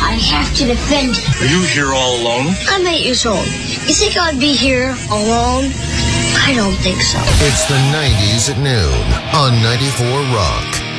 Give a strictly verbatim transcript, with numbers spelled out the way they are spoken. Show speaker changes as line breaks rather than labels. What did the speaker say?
I have to defend him.
Are you here all alone?
I'm eight years old. You think I'd be here alone? I don't think so.
It's the nineties at noon on ninety-four Rock.